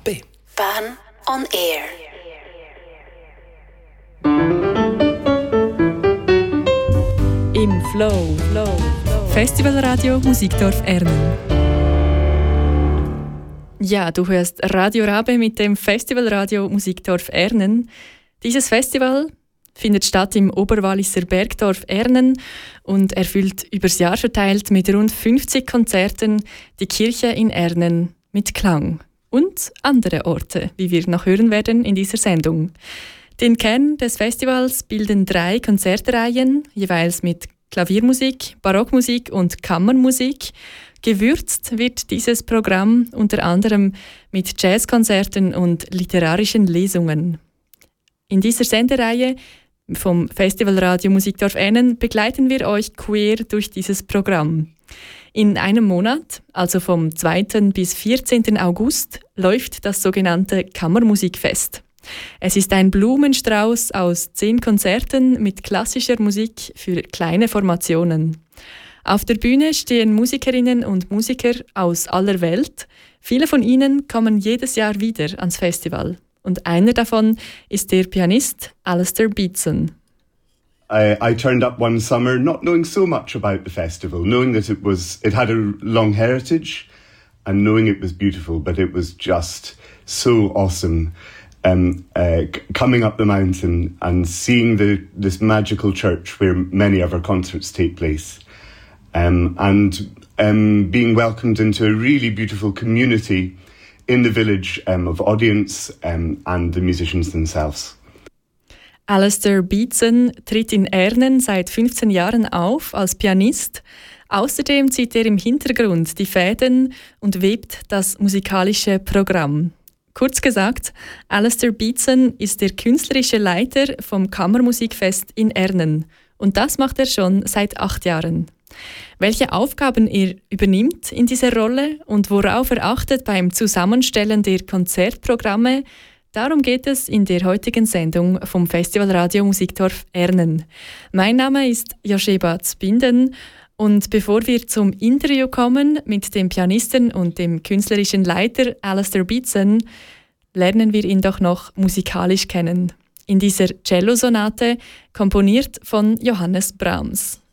B. Bern on Air. Im Flow. Festivalradio Musikdorf Ernen. Ja, du hörst Radio Rabe mit dem Festivalradio Musikdorf Ernen. Dieses Festival findet statt im Oberwalliser Bergdorf Ernen und erfüllt übers Jahr verteilt mit rund 50 Konzerten die Kirche in Ernen mit Klang und andere Orte, wie wir noch hören werden in dieser Sendung. Den Kern des Festivals bilden 3 Konzertreihen, jeweils mit Klaviermusik, Barockmusik und Kammermusik. Gewürzt wird dieses Programm unter anderem mit Jazzkonzerten und literarischen Lesungen. In dieser Sendereihe vom Festivalradio Musikdorf Ernen begleiten wir euch quer durch dieses Programm. In einem Monat, also vom 2. bis 14. August, läuft das sogenannte Kammermusikfest. Es ist ein Blumenstrauß aus 10 Konzerten mit klassischer Musik für kleine Formationen. Auf der Bühne stehen Musikerinnen und Musiker aus aller Welt. Viele von ihnen kommen jedes Jahr wieder ans Festival. Und einer davon ist der Pianist Alistair Beatson. I turned up one summer not knowing so much about the festival, knowing that it had a long heritage and knowing it was beautiful, but it was just so awesome. Coming up the mountain and seeing this magical church where many of our concerts take place, and being welcomed into a really beautiful community in the village of audience and the musicians themselves. Alistair Beatson tritt in Ernen seit 15 Jahren auf als Pianist. Außerdem zieht er im Hintergrund die Fäden und webt das musikalische Programm. Kurz gesagt, Alistair Beatson ist der künstlerische Leiter vom Kammermusikfest in Ernen. Und das macht er schon seit 8 Jahren. Welche Aufgaben er übernimmt in dieser Rolle und worauf er achtet beim Zusammenstellen der Konzertprogramme, darum geht es in der heutigen Sendung vom Festivalradio Musikdorf Ernen. Mein Name ist Josheba Zbinden und bevor wir zum Interview kommen mit dem Pianisten und dem künstlerischen Leiter Alistair Beatson, lernen wir ihn doch noch musikalisch kennen. In dieser Cellosonate, komponiert von Johannes Brahms.